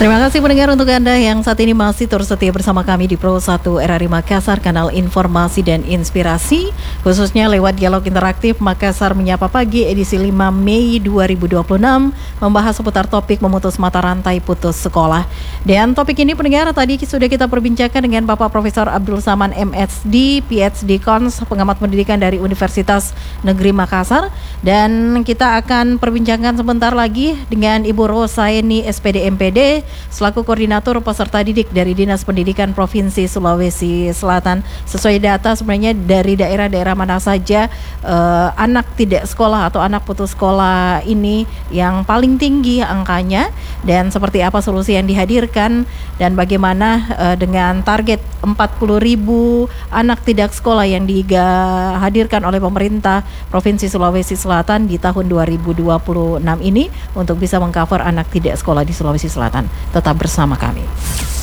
Terima kasih pendengar untuk Anda yang saat ini masih terus setia bersama kami di Pro 1 RRI Makassar, kanal informasi dan inspirasi, khususnya lewat dialog interaktif Makassar Menyapa Pagi edisi 5 Mei 2026, membahas seputar topik memutus mata rantai putus sekolah. Dan topik ini pendengar tadi sudah kita perbincangkan dengan Bapak Profesor Abdul Saman MSD, PhD Cons, pengamat pendidikan dari Universitas Negeri Makassar. Dan kita akan perbincangkan sebentar lagi dengan Ibu Rosaeni SPD MPD, selaku koordinator peserta didik dari Dinas Pendidikan Provinsi Sulawesi Selatan. Sesuai data sebenarnya dari daerah-daerah mana saja anak tidak sekolah atau anak putus sekolah ini yang paling tinggi angkanya, dan seperti apa solusi yang dihadirkan, dan bagaimana dengan target 40.000 anak tidak sekolah yang dihadirkan oleh pemerintah Provinsi Sulawesi Selatan di tahun 2026 ini untuk bisa mengcover anak tidak sekolah di Sulawesi Selatan. Tetap bersama kami.